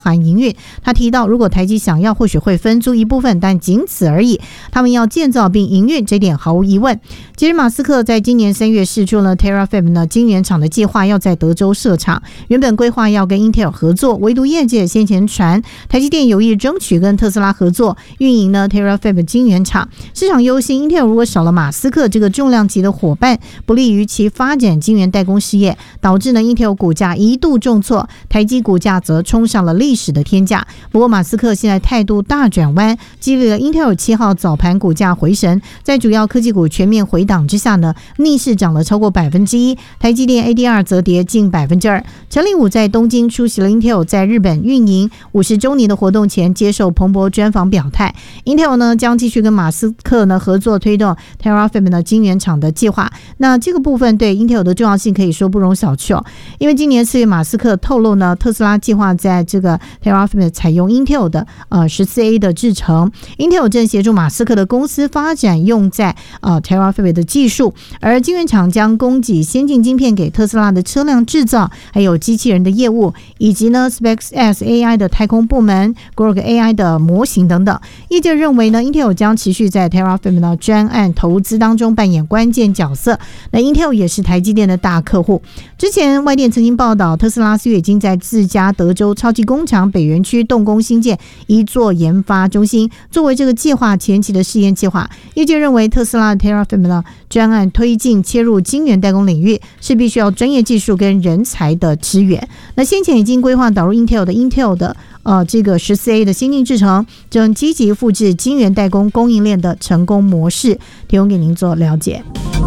含营运。他提到，如果台积想要，或许会分租一部分，但仅此而已。他们要建造并营运，这点毫无疑问。其实马斯克在今年3月释出了 Terafab 呢晶圆厂的计划，要在德州设厂。原本规划要跟 Intel 合作，唯独业界先前传台积电有意争取跟特斯拉合作运营呢 Terafab 晶圆厂。市场忧心 Intel 如果少了马斯克这个重量级的伙伴，不利于其发展晶圆代工事业，导致呢 Intel 股价一度重挫，台积股价则冲上了历史的天价。不过马斯克现在态度大转弯，激励了 Intel 7号早盘股价回神，在主要科技股全面回档之下呢，逆势涨了超过 1%， 台积电 ADR 则跌近 2%。 陈立武在东京出席了 Intel 在日本运营50周年的活动前，接受彭博专访表态， Intel 呢将继续跟马斯克呢合作推动 Terafab 的晶圆厂的计划。那这个部分对 Intel 的重要性可以说不容小觑，因为今年4月马斯克透露呢，特斯拉计划在这个 Terafab 采用 Intel 的14A 的制程， Intel 正协助马斯克的公司发展用在Terafab 的技术，而晶圆厂将供给先进晶片给特斯拉的车辆制造，还有机器人的业务，以及呢 SpaceX AI 的太空部门、 Grok AI 的模型等等。业界认为呢 Intel 将持续在 Terafab 的专案投资当中扮演关键角色。那 Intel 也是台积电的大客户。之前外电曾经报道，特斯拉4月已经在自家德州超级工厂北园区动工新建一座研发中心，作为这个计划前期的试验计划。业界认为特斯拉的 Terafab 的专案推进切入晶圆代工领域，是必须要专业技术跟人才的支援。那先前已经规划导入 Intel 的这个14A 的先进制程，正积极复制晶圆代工供应链的成功模式，提供给您做了解。